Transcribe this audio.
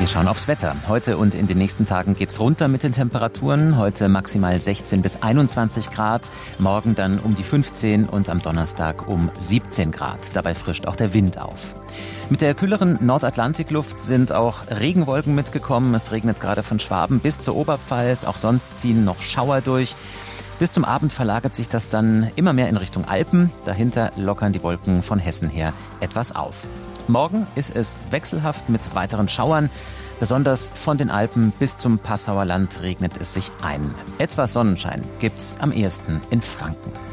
Wir schauen aufs Wetter. Heute und in den nächsten Tagen geht's runter mit den Temperaturen. Heute maximal 16 bis 21 Grad, morgen dann um die 15 und am Donnerstag um 17 Grad. Dabei frischt auch der Wind auf. Mit der kühleren Nordatlantikluft sind auch Regenwolken mitgekommen. Es regnet gerade von Schwaben bis zur Oberpfalz. Auch sonst ziehen noch Schauer durch. Bis zum Abend verlagert sich das dann immer mehr in Richtung Alpen. Dahinter lockern die Wolken von Hessen her etwas auf. Morgen ist es wechselhaft mit weiteren Schauern. Besonders von den Alpen bis zum Passauer Land regnet es sich ein. Etwas Sonnenschein gibt's am ehesten in Franken.